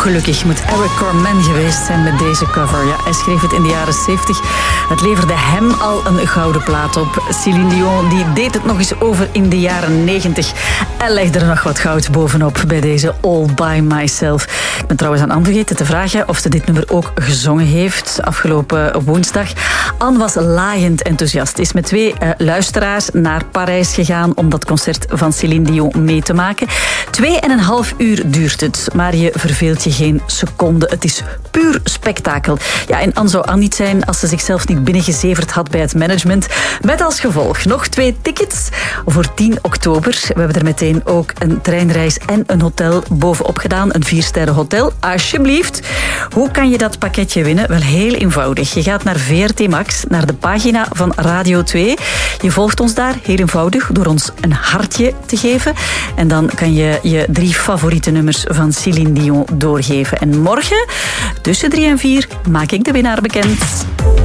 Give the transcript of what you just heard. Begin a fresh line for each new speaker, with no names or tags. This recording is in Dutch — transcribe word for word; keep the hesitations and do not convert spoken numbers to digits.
Ongelukkig moet Eric Carmen geweest zijn met deze cover. Ja, hij schreef het in de jaren zeventig. Het leverde hem al een gouden plaat op. Céline Dion die deed het nog eens over in de jaren negentig. En legde er nog wat goud bovenop bij deze All By Myself. Ik ben trouwens aan Anne vergeten te vragen of ze dit nummer ook gezongen heeft afgelopen woensdag. Anne was laaiend enthousiast. Is met twee uh, luisteraars naar Parijs gegaan om dat concert van Céline Dion mee te maken. Twee en een half uur duurt het, maar je verveelt je geen seconde. Het is puur spektakel. Ja, en Anne zou Anne niet zijn als ze zichzelf niet binnengezeverd had bij het management. Met als gevolg nog twee tickets voor tien oktober. We hebben er meteen ook een treinreis en een hotel bovenop gedaan. Een viersterren hotel, alsjeblieft. Hoe kan je dat pakketje winnen? Wel heel eenvoudig. Je gaat naar V R T Max, naar de pagina van Radio twee. Je volgt ons daar, heel eenvoudig, door ons een hartje te geven. En dan kan je je drie favoriete nummers van Céline Dion doorgeven. En morgen, tussen drie en vier, maak ik de winnaar bekend.